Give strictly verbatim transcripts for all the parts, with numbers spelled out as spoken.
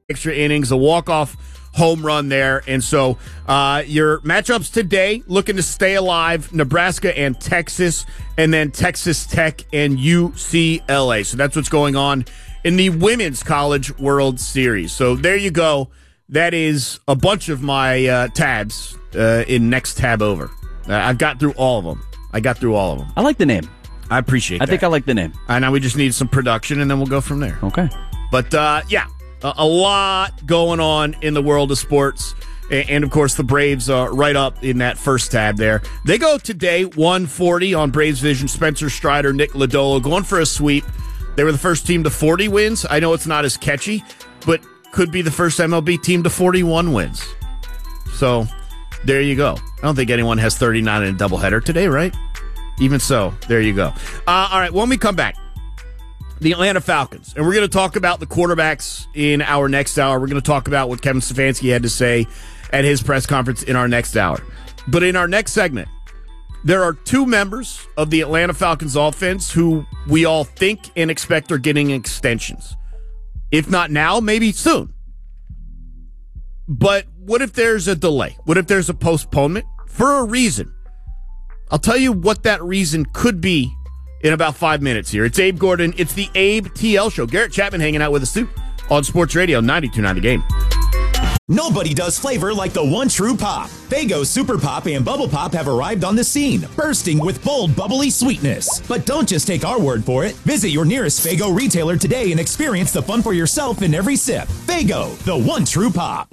extra innings, a walk-off home run there. And so uh, your matchups today, looking to stay alive, Nebraska and Texas, and then Texas Tech and U C L A. So that's what's going on in the Women's College World Series. So there you go. That is a bunch of my uh, tabs uh, in next tab over. Uh, I've got through all of them. I got through all of them. I like the name. I appreciate I that. think I like the name. And now we just need some production, and then we'll go from there. Okay. But, uh, yeah, a, a lot going on in the world of sports. And, and of course, the Braves are right up in that first tab there. They go today, one forty on Braves Vision. Spencer Strider, Nick Lodolo going for a sweep. They were the first team to forty wins. I know it's not as catchy, but could be the first M L B team to forty-one wins. So there you go. I don't think anyone has thirty-nine in a doubleheader today, right? Even so, there you go. Uh, all right, when we come back, the Atlanta Falcons. And we're going to talk about the quarterbacks in our next hour. We're going to talk about what Kevin Stefanski had to say at his press conference in our next hour. But in our next segment, there are two members of the Atlanta Falcons offense who we all think and expect are getting extensions. If not now, maybe soon. But what if there's a delay? What if there's a postponement for a reason? I'll tell you what that reason could be in about five minutes here. It's Abe Gordon. It's the Abe T L Show. Garrett Chapman hanging out with us too on Sports Radio ninety-two point nine The Game. Nobody does flavor like the one true pop. Faygo Super Pop and Bubble Pop have arrived on the scene, bursting with bold, bubbly sweetness. But don't just take our word for it. Visit your nearest Faygo retailer today and experience the fun for yourself in every sip. Faygo, the one true pop.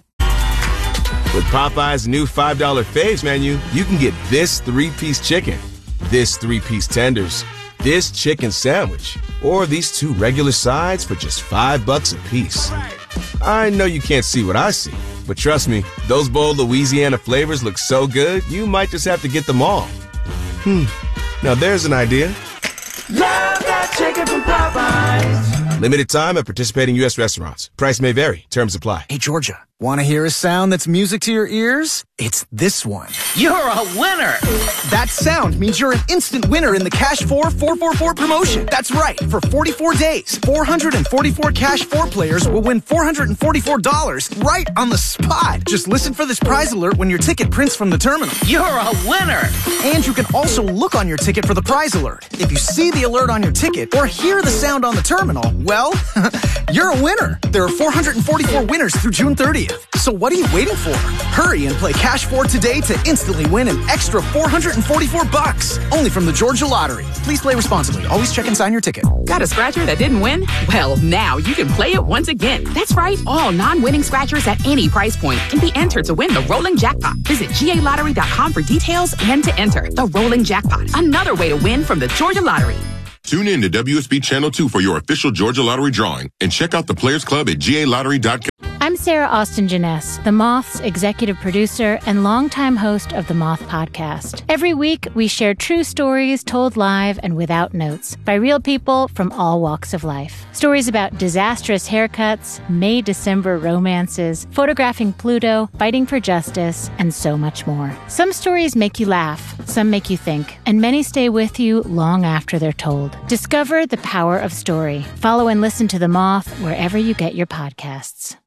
With Popeye's new five dollar Faves menu, you can get this three-piece chicken, this three-piece tenders, this chicken sandwich, or these two regular sides for just five bucks a piece. I know you can't see what I see, but trust me, those bold Louisiana flavors look so good, you might just have to get them all. Hmm, now there's an idea. Love that chicken from Popeyes. Limited time at participating U S restaurants. Price may vary. Terms apply. Hey, Georgia, want to hear a sound that's music to your ears? It's this one. You're a winner. That sound means you're an instant winner in the Cash four four four four promotion. That's right. For forty-four days, four hundred forty-four Cash four players will win four hundred forty-four dollars right on the spot. Just listen for this prize alert when your ticket prints from the terminal. You're a winner. And you can also look on your ticket for the prize alert. If you see the alert on your ticket or hear the sound on the terminal, well, you're a winner. There are four hundred forty-four winners through June thirtieth. So what are you waiting for? Hurry and play Cash four today to instantly win an extra four hundred forty-four bucks. Only from the Georgia Lottery. Please play responsibly. Always check and sign your ticket. Got a scratcher that didn't win? Well, now you can play it once again. That's right. All non-winning scratchers at any price point can be entered to win the Rolling Jackpot. Visit G A lottery dot com for details and to enter the Rolling Jackpot. Another way to win from the Georgia Lottery. Tune in to W S B Channel two for your official Georgia Lottery drawing and check out the Players Club at G A lottery dot com. I'm Sarah Austin Janess, the Moth's executive producer and longtime host of the Moth Podcast. Every week, we share true stories told live and without notes by real people from all walks of life. Stories about disastrous haircuts, May-December romances, photographing Pluto, fighting for justice, and so much more. Some stories make you laugh, some make you think, and many stay with you long after they're told. Discover the power of story. Follow and listen to The Moth wherever you get your podcasts.